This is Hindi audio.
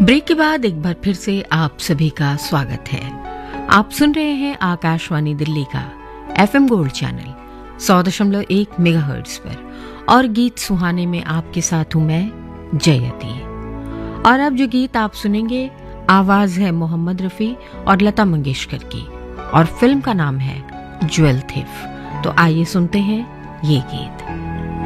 ब्रेक के बाद एक बार फिर से आप सभी का स्वागत है। आप सुन रहे हैं आकाशवाणी दिल्ली का FM गोल्ड चैनल 100.1 मेगाहर्ट्ज पर और गीत सुहाने में आपके साथ हूं मैं जयती। और अब जो गीत आप सुनेंगे आवाज है मोहम्मद रफी और लता मंगेशकर की और फिल्म का नाम है ज्वेल थिफ। तो आइए सुनते हैं ये गीत।